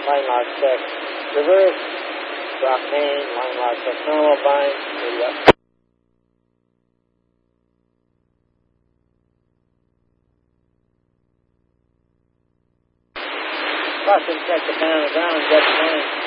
line lock check. Reverse, drop main, line lock check, normal, bind, yep. Caution check the pan on the ground, jet main.